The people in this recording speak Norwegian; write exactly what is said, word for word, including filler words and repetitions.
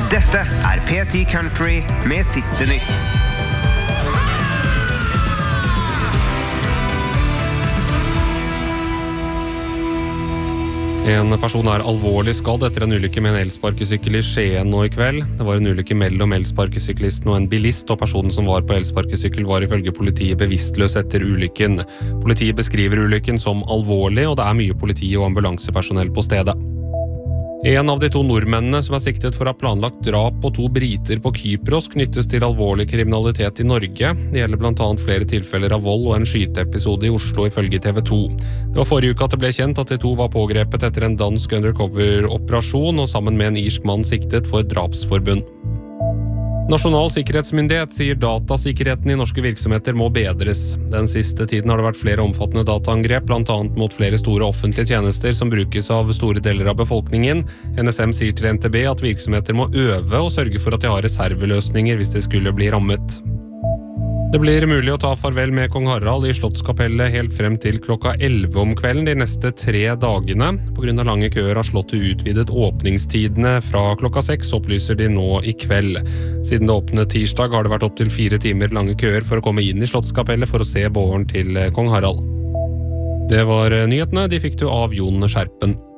Dette er P ti Country med siste nytt. En person er alvorlig skadd etter en ulykke med en elsparkesykkel i Skien nå i kveld. Det var en ulykke mellom elsparkesyklisten og en bilist, og personen som var på elsparkesykkel var ifølge politiet bevisstløs etter ulykken. Politiet beskriver ulykken som alvorlig, og det er mye politi og ambulansepersonell på stedet. En av de to nordmennene som er siktet for å ha planlagt drap på to briter på Kypros knyttes til alvorlig kriminalitet i Norge. Det gjelder blant annet flere tilfeller av vold og en skyteepisode i Oslo ifølge T V to. Det var forrige uke at det ble kjent at de to var pågrepet etter en dansk undercover-operasjon og sammen med en irsk mann siktet for drapsforbund. Nasjonal sikkerhetsmyndighet sier datasikkerheten i norske virksomheter må bedres. Den siste tiden har det vært flere omfattende dataangrep, blant annet mot flere store offentlige tjenester som brukes av store deler av befolkningen. N S M sier til N T B at virksomheter må øve og sørge for at de har reserveløsninger hvis de skulle bli rammet. Det blir mulig å ta farvel med kong Harald i Slottskapellet helt frem til klokka elleve om kvelden de neste tre dagene. På grunn av lange køer har Slottet utvidet åpningstidene fra klokka seks, opplyser de nå i kveld. Siden det åpnet tirsdag har det vært opp til fire timer lange køer for å komme inn i Slottskapellet for å se båren til kong Harald. Det var nyhetene, de fikk du av Jon Skjerpen.